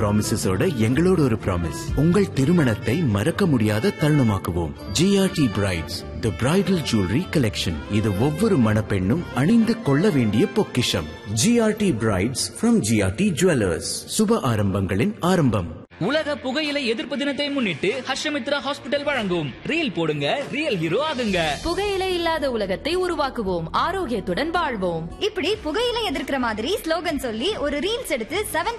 ப்ராமிசஸோட எங்களோட ஒரு ப்ராமிஸ். உங்கள் திருமணத்தை மறக்க முடியாத தருணமாக்குவோம். ஜிஆர்டி பிரைட்ஸ், தி பிரைடல் ஜுவல்லரி கலெக்ஷன். இது ஒவ்வொரு மணப்பெண்ணும் அணிந்து கொள்ள வேண்டிய பொக்கிஷம். GRT brides from GRT jewellers. சுப ஆரம்பங்களின் ஆரம்பம். உலக புகையிலை எதிர்ப்பு தினத்தை முன்னிட்டு ஹர்ஷமித்ரா ஹாஸ்பிடல் வழங்கும் ரீல் போடுங்க ரியல் ஹீரோ ஆகுங்க. புகையிலை இல்லாத உலகத்தை உருவாக்குவோம், ஆரோக்கியத்துடன் வாழ்வோம். இப்படி புகையிலை எதிர்க்கிற மாதிரி ஸ்லோகன் சொல்லி ஒரு ரீல்ஸ் எடுத்து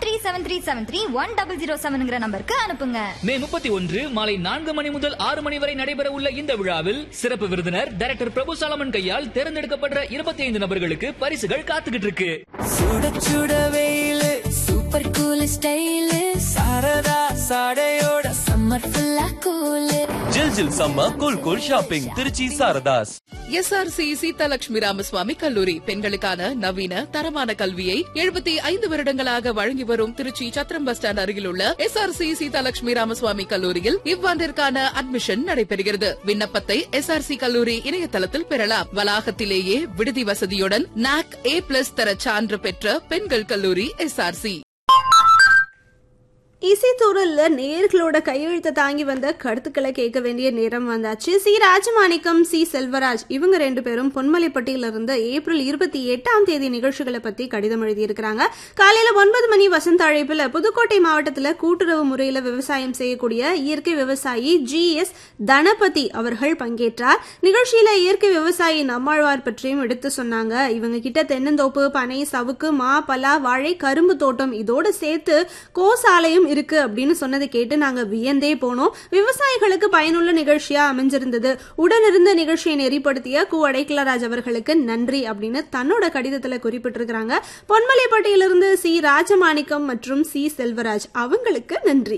7373731007 நம்பருக்கு அனுப்புங்க. மே 31 மாலை 4 மணி முதல் 6 மணி வரை நடைபெற உள்ள இந்த விழாவில் சிறப்பு விருந்தினர் டைரக்டர் பிரபு சாலமன் கையால் தேர்ந்தெடுக்கப்படுற 25 நபர்களுக்கு பரிசுகள் காத்துக்கிட்டு இருக்கு. சுட சுட வெயிலு, super cool style, Saradha சாடையோட summer ஃபுல்லா கூல். ஜில் ஜில் summer cool cool shopping Trichy Saradhas. SRC Seethalakshmi Ramaswamy கல்லூரி பெண்களுக்கான நவீன தரமான கல்வியை 75 வருடங்களாக வழங்கி வரும் திருச்சி சத்திரம் பஸ் ஸ்டாண்ட் அருகில் உள்ள எஸ்ஆர்சி சீதாலட்சுமி ராமசுவாமி கல்லூரியில் இவ்வாண்டிற்கான அட்மிஷன் நடைபெறுகிறது. விண்ணப்பத்தை எஸ்ஆர்சி கல்லூரி இணையதளத்தில் பெறலாம். வளாகத்திலேயே விடுதி வசதியுடன் நாக் A+ தர சான்று பெற்ற பெண்கள் கல்லூரி எஸ்ஆர்சி. இசைத்தூரல்ல நேர்களோட கையெழுத்தை தாங்கி வந்த கருத்துக்களை கேட்க வேண்டிய நேரம் வந்தாச்சு. சி ராஜமாணிக்கம், சி செல்வராஜ் இவங்க 2 பேரும் பொன்மலைப்பட்டியில இருந்து ஏப்ரல் 28 நிகழ்ச்சிகளை பத்தி கடிதம் எழுதியிருக்கிறாங்க. காலையில 9 மணி வசந்த அழைப்புல புதுக்கோட்டை மாவட்டத்துல கூட்டுறவு முறையில விவசாயம் செய்யக்கூடிய இயற்கை விவசாயி GS தனபதி அவர்கள் பங்கேற்றார். நிகழ்ச்சியில இயற்கை விவசாயி நம்மாழ்வார் பற்றியும் எடுத்து சொன்னாங்க. இவங்க கிட்ட தென்னந்தோப்பு, பனை, சவுக்கு, மா, பலா, வாழை, கரும்பு தோட்டம் இதோட சேர்த்து கோசாலையும் இருக்கு அப்படின்னு சொன்னதை கேட்டு நாங்க வியந்தே போனோம். விவசாயிகளுக்கு பயனுள்ள நிகழ்ச்சியா அமைஞ்சிருந்தது. உடனிருந்த நிகழ்ச்சியை நெறிப்படுத்திய கு அடைக்கலராஜ் அவர்களுக்கு நன்றி அப்படின்னு தன்னோட கடிதத்துல குறிப்பிட்டிருக்கிறாங்க. பொன்மலைப்பட்டியிலிருந்து சி ராஜமாணிக்கம் மற்றும் சி செல்வராஜ் அவங்களுக்கு நன்றி.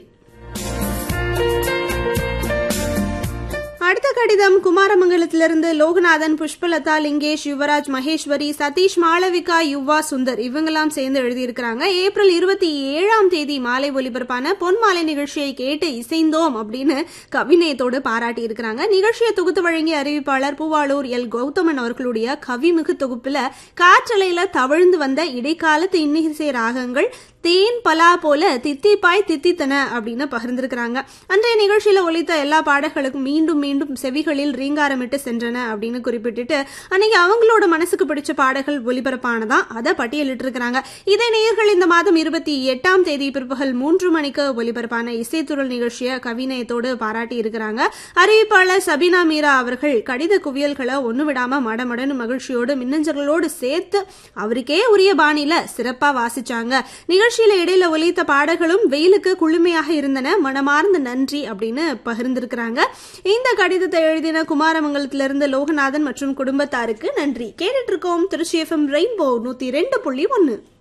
அடுத்த கடிதம் குமாரமங்கலத்திலிருந்து லோகநாதன், புஷ்பலதா, லிங்கேஷ், யுவராஜ், மகேஸ்வரி, சதீஷ், மாளவிகா, யுவா, சுந்தர் இவங்கெல்லாம் சேர்ந்து எழுதியிருக்கிறாங்க. ஏப்ரல் 27 மாலை ஒலிபரப்பான பொன்மாலை நிகழ்ச்சியை கேட்டு இசைந்தோம் அப்படின்னு கவிநயத்தோடு பாராட்டி இருக்கிறாங்க. நிகழ்ச்சியை தொகுத்து வழங்கிய அறிவிப்பாளர் பூவாளூர் எல் கௌதமன் அவர்களுடைய கவிமிகு தொகுப்புல காற்றலையில தவழ்ந்து வந்த இடைக்காலத்து இன்னிசை ராகங்கள் தேன் பலா போல தித்திப்பாய் தித்தித்தன அப்படின்னு பகிர்ந்திருக்கிறாங்க. அன்றைய நிகழ்ச்சியில ஒலித்த எல்லா பாடல்களுக்கும் மீண்டும் மீண்டும் செவிகளில் ரீங்காரமிட்டு சென்றன அப்படின்னு குறிப்பிட்டுட்டு அன்னைக்கு அவங்களோட மனசுக்கு பிடிச்ச பாடல்கள் ஒலிபரப்பானதான் அதை பட்டியலிட்டு இருக்கிறாங்க. இதே நேயர்கள் இந்த மாதம் 28 பிற்பகல் 3 மணிக்கு ஒலிபரப்பான இசைத்துறல் நிகழ்ச்சியை கவிநயத்தோடு பாராட்டி இருக்கிறாங்க. அறிவிப்பாளர் சபீனா மீரா அவர்கள் கடித குவியல்களை ஒண்ணு விடாம மடமடன்னு மகிழ்ச்சியோடு மின்னஞ்சல்களோடு சேர்த்து அவருக்கே உரிய பாணியில சிறப்பா வாசிச்சாங்க. நிகழ்ச்சியில இடையில ஒலித்த பாடல்களும் வெயிலுக்கு குளுமையாக இருந்தன. மனமார்ந்த நன்றி அப்படின்னு பகிர்ந்திருக்கிறாங்க. இந்த கடிதத்தை எழுதின குமாரமங்கலத்திலிருந்து லோகநாதன் மற்றும் குடும்பத்தாருக்கு நன்றி. கேட்டுட்டு இருக்கோம் திருச்சி FM ரெயின்போ 102.1.